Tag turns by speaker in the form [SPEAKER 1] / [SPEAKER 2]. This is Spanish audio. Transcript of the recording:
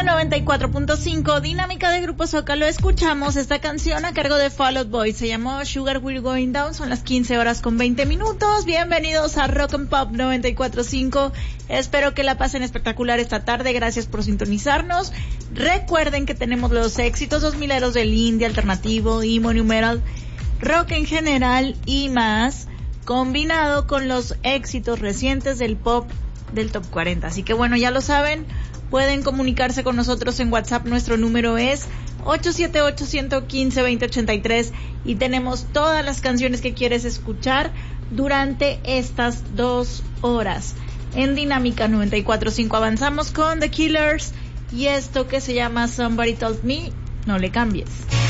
[SPEAKER 1] la 94.5, Dinámica de Grupo Zócalo. Escuchamos esta canción a cargo de Fall Out Boy. Se llamó Sugar We're Going Down. Son las 15:20. Bienvenidos a Rock and Pop 94.5. Espero que la pasen espectacular esta tarde. Gracias por sintonizarnos. Recuerden que tenemos los éxitos 2000eros del indie, alternativo, emo, new metal, rock en general y más, combinado con los éxitos recientes del pop del Top 40. Así que bueno, ya lo saben, pueden comunicarse con nosotros en WhatsApp. Nuestro número es 878-115-2083 y tenemos todas las canciones que quieres escuchar durante estas 2 horas. En Dinámica 94.5 avanzamos con The Killers y esto que se llama Somebody Told Me. No le cambies.